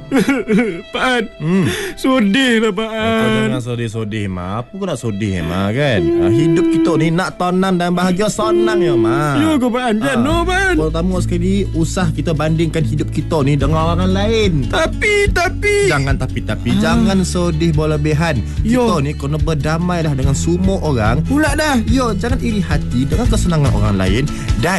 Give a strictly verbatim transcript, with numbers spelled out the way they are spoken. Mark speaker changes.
Speaker 1: Pak An, hmm. Sodih lah Pak An.
Speaker 2: Kau jangan sodih-sodih Ma. Apa kau nak sodih Ma kan? Ha, hidup kita ni nak tenang dan bahagia senang ya Ma.
Speaker 1: Ya kau Pak An, jangan no Pak An.
Speaker 2: Pertama sekali, usah kita bandingkan hidup kita ni dengan orang lain.
Speaker 1: Tapi Tapi
Speaker 2: Jangan tapi-tapi ha. Jangan sodih berlebihan.
Speaker 1: Yo.
Speaker 2: Kita ni kena berdamai dah dengan semua orang.
Speaker 1: Pula dah.
Speaker 2: Yo, jangan iri hati dengan kesenangan orang lain. Dan